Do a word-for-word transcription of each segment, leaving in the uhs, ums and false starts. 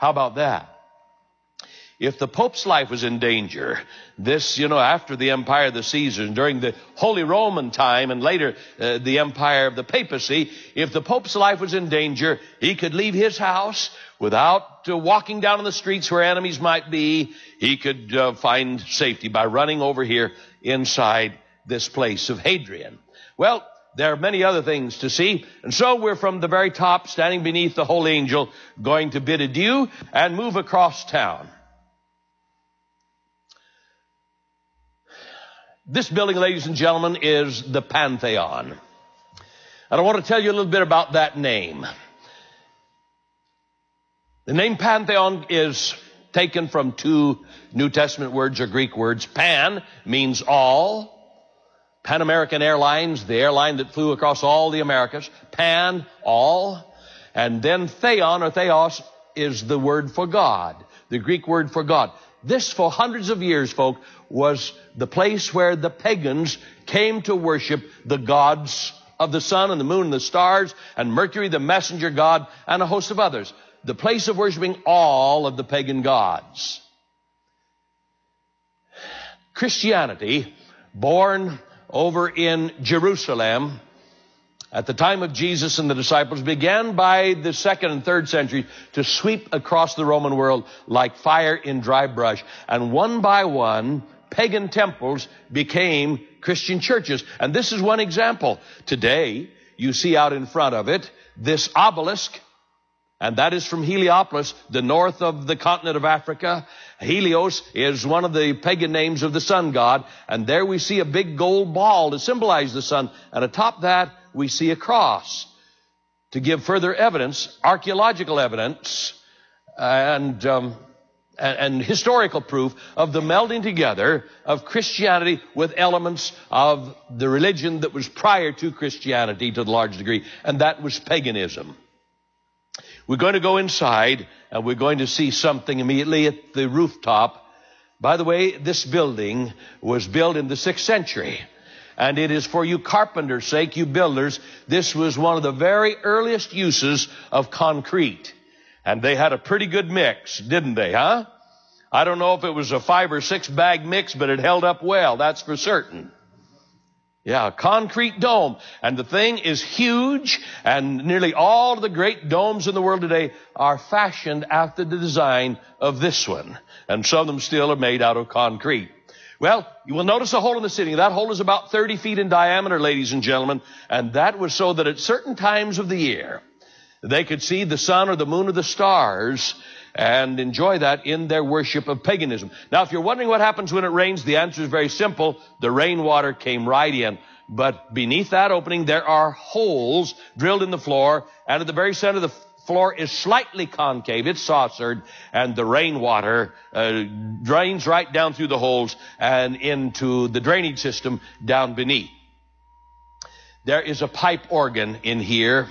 How about that? If the Pope's life was in danger, this, you know, after the empire of the Caesars, during the Holy Roman time and later uh, the empire of the papacy, if the Pope's life was in danger, he could leave his house without uh, walking down in the streets where enemies might be. He could uh, find safety by running over here inside this place of Hadrian. Well, there are many other things to see. And so we're from the very top, standing beneath the holy angel, going to bid adieu and move across town. This building, ladies and gentlemen, is the Pantheon. And I want to tell you a little bit about that name. The name Pantheon is taken from two New Testament words or Greek words. Pan means all. Pan American Airlines, the airline that flew across all the Americas. Pan, all. And then theon or theos is the word for God, the Greek word for God. This, for hundreds of years, folk, was the place where the pagans came to worship the gods of the sun and the moon and the stars and Mercury, the messenger god, and a host of others. The place of worshiping all of the pagan gods. Christianity, born over in Jerusalem at the time of Jesus and the disciples, began by the second and third centuries to sweep across the Roman world like fire in dry brush. And one by one, pagan temples became Christian churches. And this is one example. Today, you see out in front of it this obelisk, and that is from Heliopolis, the north of the continent of Africa. Helios is one of the pagan names of the sun god. And there we see a big gold ball to symbolize the sun. And atop that, we see a cross to give further evidence, archaeological evidence, and, um, and, and historical proof of the melding together of Christianity with elements of the religion that was prior to Christianity to a large degree, and that was paganism. We're going to go inside, and we're going to see something immediately at the rooftop. By the way, this building was built in the sixth century. And it is for you carpenters' sake, you builders, this was one of the very earliest uses of concrete. And they had a pretty good mix, didn't they, huh? I don't know if it was a five or six bag mix, but it held up well, that's for certain. Yeah, a concrete dome. And the thing is huge, and nearly all of the great domes in the world today are fashioned after the design of this one. And some of them still are made out of concrete. Well, you will notice a hole in the ceiling. That hole is about thirty feet in diameter, ladies and gentlemen. And that was so that at certain times of the year, they could see the sun or the moon or the stars and enjoy that in their worship of paganism. Now, if you're wondering what happens when it rains, the answer is very simple. The rainwater came right in. But beneath that opening, there are holes drilled in the floor. And at the very center of the floor is slightly concave. It's saucered. And the rainwater uh, drains right down through the holes and into the drainage system down beneath. There is a pipe organ in here,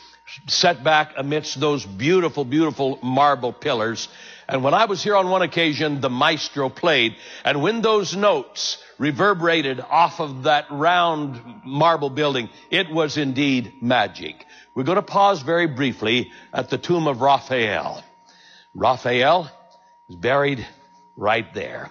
set back amidst those beautiful, beautiful marble pillars. And when I was here on one occasion, the maestro played. And when those notes reverberated off of that round marble building, it was indeed magic. We're going to pause very briefly at the tomb of Raphael. Raphael is buried right there.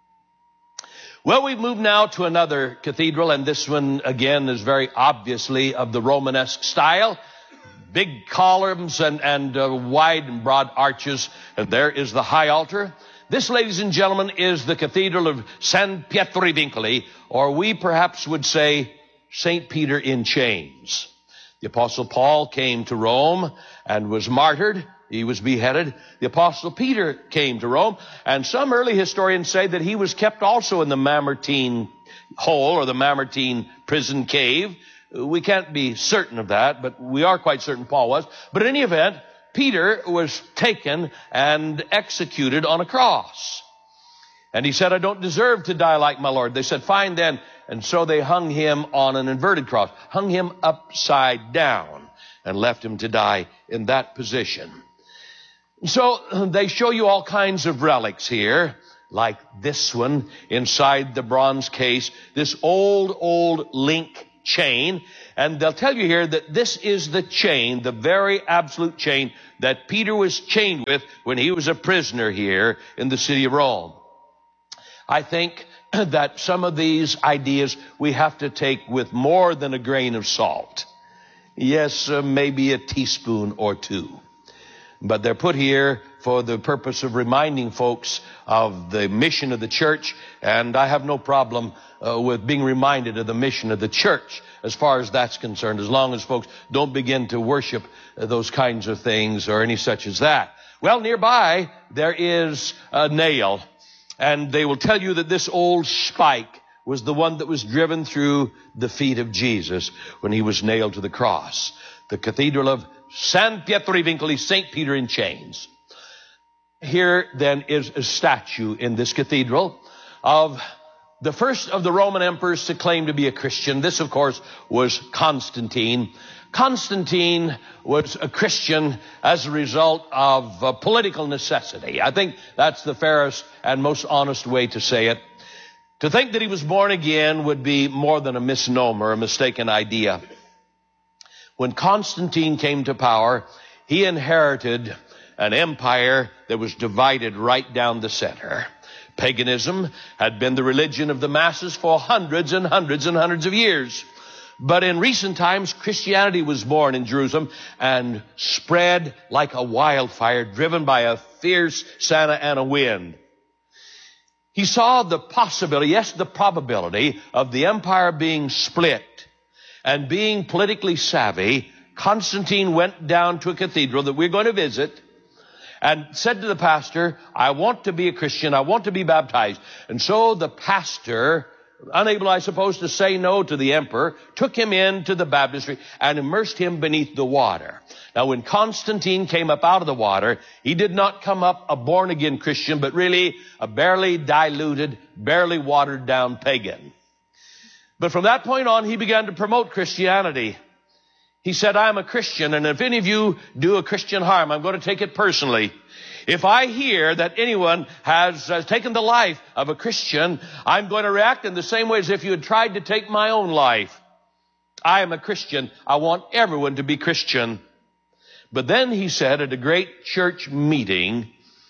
Well, we've moved now to another cathedral, and this one, again, is very obviously of the Romanesque style. Big columns and, and uh, wide and broad arches. And there is the high altar. This, ladies and gentlemen, is the Cathedral of San Pietro i Vincoli, or we perhaps would say Saint Peter in chains. The Apostle Paul came to Rome and was martyred. He was beheaded. The Apostle Peter came to Rome, and some early historians say that he was kept also in the Mamertine hole or the Mamertine prison cave. We can't be certain of that, but we are quite certain Paul was. But in any event, Peter was taken and executed on a cross. And he said, I don't deserve to die like my Lord. They said, fine then. And so they hung him on an inverted cross, hung him upside down, and left him to die in that position. So they show you all kinds of relics here, like this one inside the bronze case, this old, old link chain. And they'll tell you here that this is the chain, the very absolute chain that Peter was chained with when he was a prisoner here in the city of Rome. I think that some of these ideas we have to take with more than a grain of salt. Yes, uh, maybe a teaspoon or two. But they're put here for the purpose of reminding folks of the mission of the church. And I have no problem uh, with being reminded of the mission of the church as far as that's concerned, as long as folks don't begin to worship uh, those kinds of things or any such as that. Well, nearby there is a nail. And they will tell you that this old spike was the one that was driven through the feet of Jesus when he was nailed to the cross. The Cathedral of San Pietro i Vincoli, Saint Peter in chains. Here then is a statue in this cathedral of the first of the Roman emperors to claim to be a Christian. This, of course, was Constantine. Constantine was a Christian as a result of uh, political necessity. I think that's the fairest and most honest way to say it. To think that he was born again would be more than a misnomer, a mistaken idea. When Constantine came to power, he inherited an empire that was divided right down the center. Paganism had been the religion of the masses for hundreds and hundreds and hundreds of years. But in recent times, Christianity was born in Jerusalem and spread like a wildfire, driven by a fierce Santa Ana wind. He saw the possibility, yes, the probability of the empire being split. And being politically savvy, Constantine went down to a cathedral that we're going to visit and said to the pastor, I want to be a Christian. I want to be baptized. And so the pastor, unable, I suppose, to say no to the emperor, took him into the baptistry and immersed him beneath the water. Now, when Constantine came up out of the water, he did not come up a born-again Christian, but really a barely diluted, barely watered-down pagan. But from that point on, he began to promote Christianity. He said, I'm a Christian, and if any of you do a Christian harm, I'm going to take it personally. If I hear that anyone has uh, taken the life of a Christian, I'm going to react in the same way as if you had tried to take my own life. I am a Christian. I want everyone to be Christian. But then he said at a great church meeting,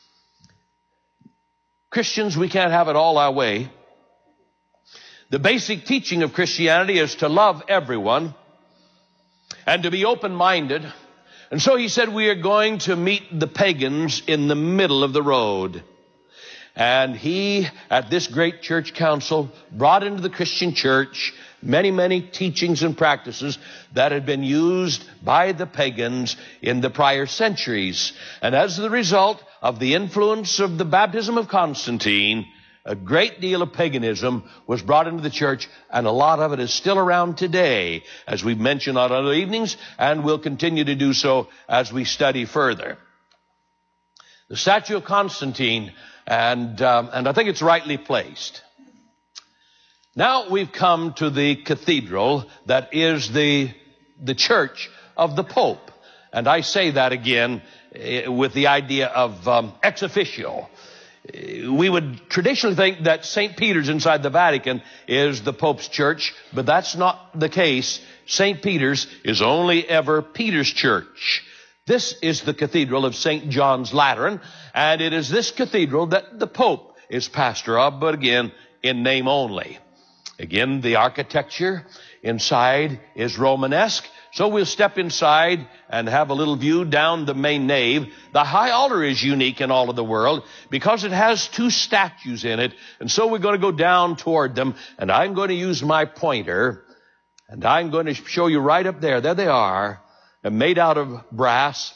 Christians, we can't have it all our way. The basic teaching of Christianity is to love everyone and to be open-minded. And so he said, we are going to meet the pagans in the middle of the road. And he, at this great church council, brought into the Christian church many, many teachings and practices that had been used by the pagans in the prior centuries. And as the result of the influence of the baptism of Constantine, a great deal of paganism was brought into the church, and a lot of it is still around today, as we've mentioned on other evenings, and will continue to do so as we study further. The statue of Constantine, and, um, and I think it's rightly placed. Now we've come to the cathedral that is the, the church of the Pope. And I say that again uh, with the idea of um, ex officio. We would traditionally think that Saint Peter's inside the Vatican is the Pope's church, but that's not the case. Saint Peter's is only ever Peter's church. This is the cathedral of Saint John's Lateran, and it is this cathedral that the Pope is pastor of, but again, in name only. Again, the architecture inside is Romanesque. So we'll step inside and have a little view down the main nave. The high altar is unique in all of the world because it has two statues in it. And so we're going to go down toward them, and I'm going to use my pointer, and I'm going to show you right up there. There they are, made out of brass.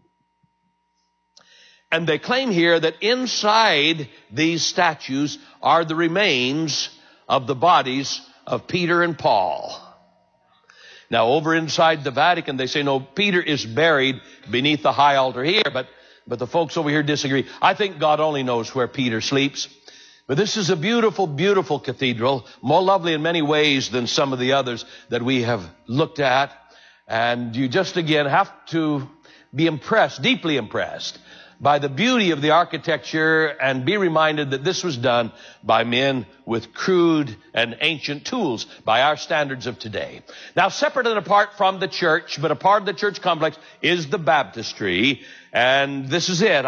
And they claim here that inside these statues are the remains of the bodies of Peter and Paul. Now, over inside the Vatican, they say, no, Peter is buried beneath the high altar here, but, but the folks over here disagree. I think God only knows where Peter sleeps. But this is a beautiful, beautiful cathedral, more lovely in many ways than some of the others that we have looked at. And you just, again, have to be impressed, deeply impressed, by the beauty of the architecture and be reminded that this was done by men with crude and ancient tools by our standards of today. Now, separate and apart from the church, but a part of the church complex, is the baptistry. And this is it.